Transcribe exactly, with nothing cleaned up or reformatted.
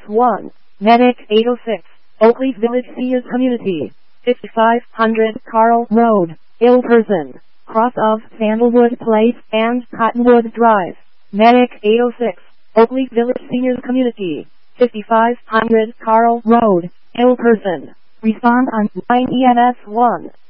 one. Medic eight oh six. Oakley Village Seniors Community. fifty-five hundred Carl Road, Ilperson, cross of Sandalwood Place and Cottonwood Drive. Medic eight oh six. Oakley Village Seniors Community. fifty-five hundred Carl Road, Ilperson. Respond on nine E M S one.